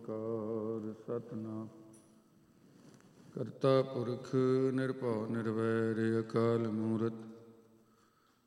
ਓੰਕਾਰ ਸਤਿਨਾਮ। ਕਰਤਾ ਪੁਰਖ ਨਿਰਭਉ ਨਿਰਵੈਰ ਅਕਾਲ ਮੂਰਤਿ